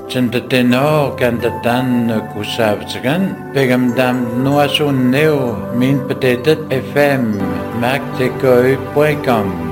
Tjenteteno kantatan kusavtsagan pegamdam nuasun neo min petetet fm mactekoi.com